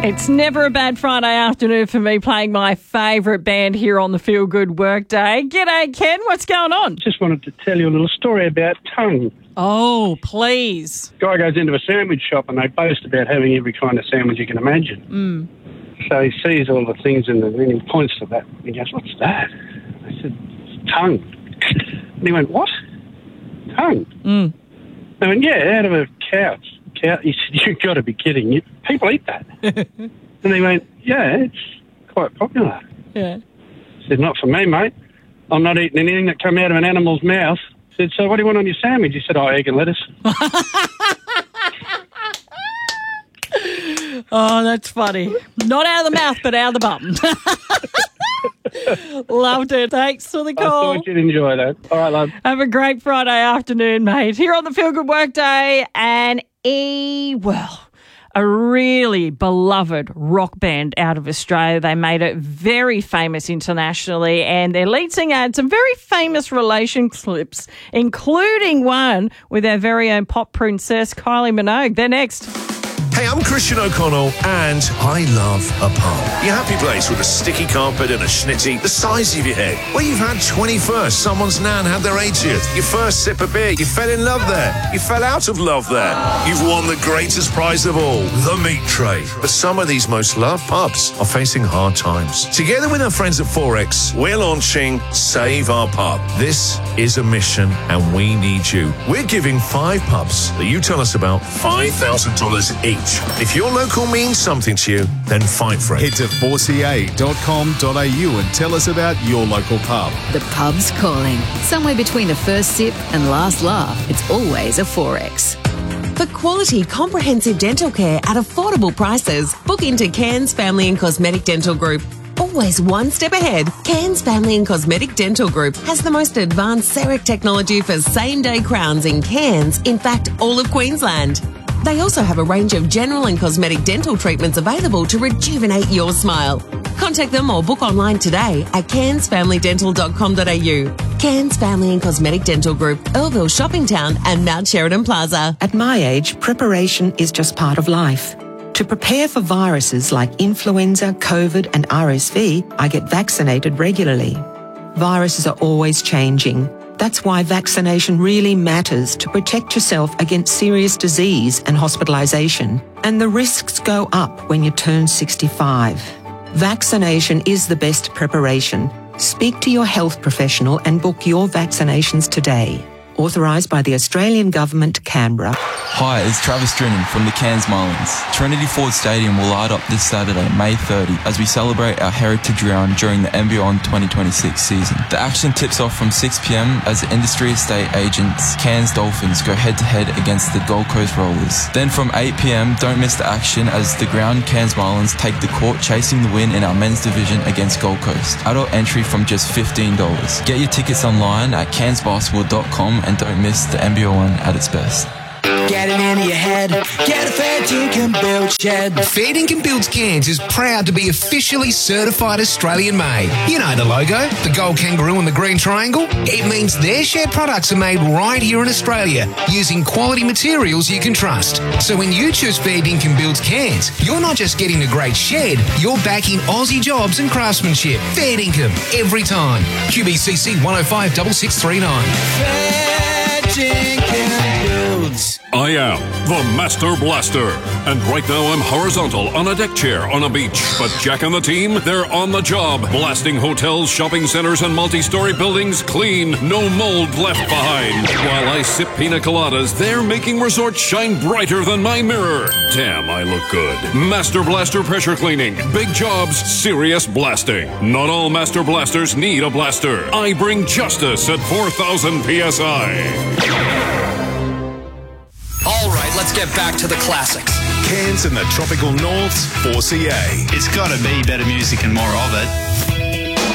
It's never a bad Friday afternoon for me playing my favourite band here on the Feel Good Workday. G'day, Ken. What's going on? Just wanted to tell you a little story about tongue. Oh, please. Guy goes into a sandwich shop and they boast about having every kind of sandwich you can imagine. So he sees all the things and then he points to that. He goes, "What's that?" I said, "It's tongue." And he went, "What? Tongue?" I went, "Yeah, out of a cow." He said, "You've got to be kidding. People eat that." And he went, "Yeah, it's quite popular." Yeah. I said, "Not for me, mate. I'm not eating anything that come out of an animal's mouth." I said, "So what do you want on your sandwich?" He said, "Oh, egg and lettuce." Oh, that's funny. Not out of the mouth, but out of the bum. Loved it. Thanks for the call. I thought you'd enjoy that. All right, love. Have a great Friday afternoon, mate. Here on the Feel Good Workday, and a really beloved rock band out of Australia. They made it very famous internationally, and their lead singer had some very famous relationships, including one with our very own pop princess, Kylie Minogue. They're next. Hey, I'm Christian O'Connell, and I love a pub. Your happy place with a sticky carpet and a schnitty the size of your head. Where you've had 21st, someone's nan had their 80th, your first sip of beer, you fell in love there, you fell out of love there. You've won the greatest prize of all, the meat tray. But some of these most loved pubs are facing hard times. Together with our friends at Forex, we're launching Save Our Pub. This is a mission, and we need you. We're giving 5 pubs that you tell us about $5,000 each. If your local means something to you, then fight for it. Head to 4ca.com.au and tell us about your local pub. The pub's calling. Somewhere between the first sip and last laugh, it's always a Forex. For quality, comprehensive dental care at affordable prices, book into Cairns Family and Cosmetic Dental Group. Always one step ahead, Cairns Family and Cosmetic Dental Group has the most advanced CEREC technology for same-day crowns in Cairns, in fact, all of Queensland. They also have a range of general and cosmetic dental treatments available to rejuvenate your smile. Contact them or book online today at cairnsfamilydental.com.au. Cairns Family and Cosmetic Dental Group, Earlville Shopping Town and Mount Sheridan Plaza. At my age, preparation is just part of life. To prepare for viruses like influenza, COVID and RSV, I get vaccinated regularly. Viruses are always changing. That's why vaccination really matters to protect yourself against serious disease and hospitalisation. And the risks go up when you turn 65. Vaccination is the best preparation. Speak to your health professional and book your vaccinations today. Authorised by the Australian Government, Canberra. Hi, it's Travis Drinnan from the Cairns Marlins. Trinity Ford Stadium will light up this Saturday, May 30, as we celebrate our heritage round during the NBN 2026 season. The action tips off from 6 p.m. as the industry estate agents Cairns Dolphins go head-to-head against the Gold Coast Rollers. Then from 8 p.m, don't miss the action as the ground Cairns Marlins take the court chasing the win in our men's division against Gold Coast. Adult entry from just $15. Get your tickets online at cairnsbasketball.com and don't miss the NBN at its best. Get it into your head. Get a Fair Dinkum Build shed. Fair Dinkum Builds Cairns is proud to be officially certified Australian made. You know the logo, the gold kangaroo and the green triangle? It means their shed products are made right here in Australia using quality materials you can trust. So when you choose Fair Dinkum Builds Cairns, you're not just getting a great shed, you're backing Aussie jobs and craftsmanship. Fair Dinkum, every time. QBCC 105 6639. Fair Dinkum Builds. I am the Master Blaster, and right now I'm horizontal on a deck chair on a beach. But Jack and the team, they're on the job, blasting hotels, shopping centers, and multi-story buildings clean, no mold left behind. While I sip pina coladas, they're making resorts shine brighter than my mirror. Damn, I look good. Master Blaster pressure cleaning, big jobs, serious blasting. Not all Master Blasters need a blaster. I bring justice at 4,000 PSI. All right, let's get back to the classics. Cairns and the tropical north's 4CA. It's got to be better music and more of it.